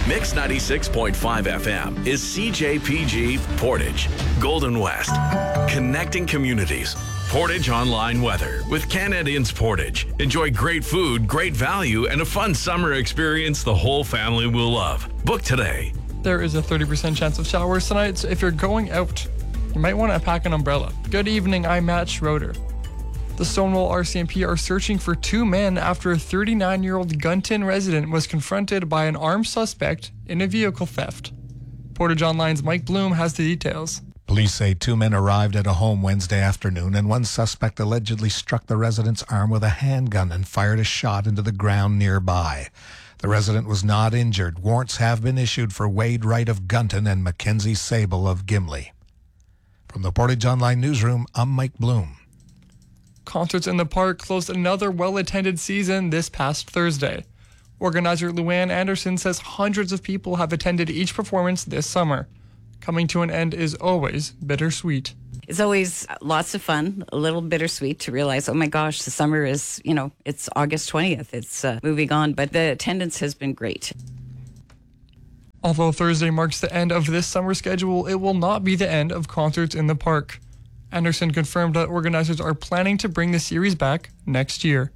Mix 96.5 FM is CJPG Portage, Golden West, connecting communities. Portage Online Weather with Canadians Portage. Enjoy great food, great value, and a fun summer experience the whole family will love. Book today. There is a 30% chance of showers tonight, so if you're going out, you might want to pack an umbrella. Good evening, I'm Matt Schroeder. The Stonewall RCMP are searching for 2 men after a 39-year-old Gunton resident was confronted by an armed suspect in a vehicle theft. Portage Online's Mike Bloom has the details. Police say 2 men arrived at a home Wednesday afternoon, and one suspect allegedly struck the resident's arm with a handgun and fired a shot into the ground nearby. The resident was not injured. Warrants have been issued for Wade Wright of Gunton and Mackenzie Sable of Gimli. From the Portage Online Newsroom, I'm Mike Bloom. Concerts in the Park closed another well-attended season this past Thursday. Organizer Luann Anderson says hundreds of people have attended each performance this summer. Coming to an end is always bittersweet. It's always lots of fun, a little bittersweet to realize, oh my gosh, the summer is, it's August 20th. It's moving on, but the attendance has been great. Although Thursday marks the end of this summer schedule, it will not be the end of Concerts in the Park. Anderson confirmed that organizers are planning to bring the series back next year.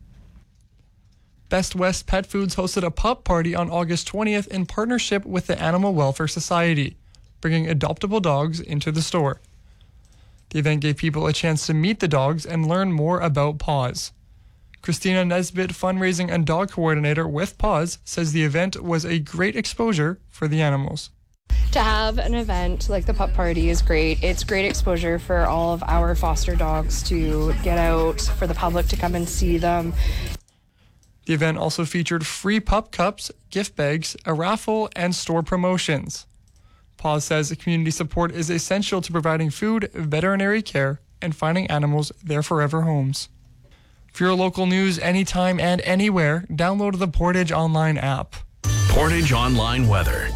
Best West Pet Foods hosted a pup party on August 20th in partnership with the Animal Welfare Society, bringing adoptable dogs into the store. The event gave people a chance to meet the dogs and learn more about Paws. Christina Nesbitt, fundraising and dog coordinator with Paws, says the event was a great exposure for the animals. To have an event like the pup party is great. It's great exposure for all of our foster dogs to get out, for the public to come and see them. The event also featured free pup cups, gift bags, a raffle, and store promotions. Paws says community support is essential to providing food, veterinary care, and finding animals their forever homes. For your local news anytime and anywhere, download the Portage Online app. Portage Online Weather.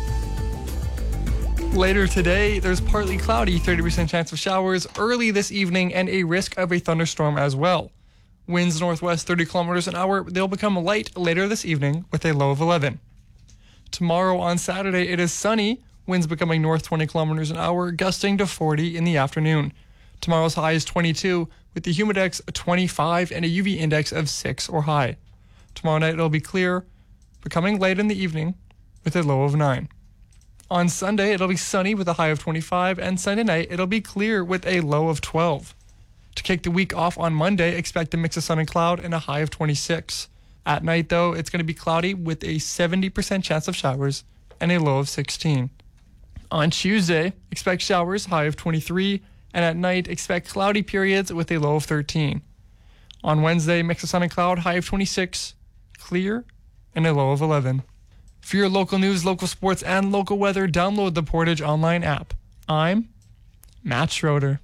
Later today, there's partly cloudy, 30% chance of showers early this evening, and a risk of a thunderstorm as well. Winds northwest 30 kilometers an hour. They'll become light later this evening with a low of 11. Tomorrow on Saturday, it is sunny. Winds becoming north 20 kilometers an hour, gusting to 40 in the afternoon. Tomorrow's high is 22, with the humidex 25 and a UV index of 6 or high. Tomorrow night it'll be clear, becoming light in the evening with a low of 9. On Sunday, it'll be sunny with a high of 25, and Sunday night, it'll be clear with a low of 12. To kick the week off on Monday, expect a mix of sun and cloud and a high of 26. At night, though, it's going to be cloudy with a 70% chance of showers and a low of 16. On Tuesday, expect showers, high of 23, and at night, expect cloudy periods with a low of 13. On Wednesday, mix of sun and cloud, high of 26, clear, and a low of 11. For your local news, local sports, and local weather, download the Portage Online app. I'm Matt Schroeder.